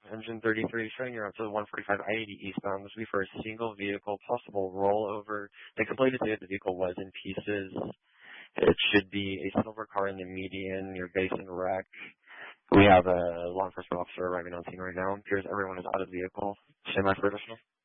Engine 33 showing you're up to the 145 I-80 eastbound. This will be for a single vehicle, possible rollover. They completed that the vehicle was in pieces. It should be a silver car in the median, your base and wreck. We have a law enforcement officer arriving on scene right now. Appears everyone is out of the vehicle. Stand by for additional.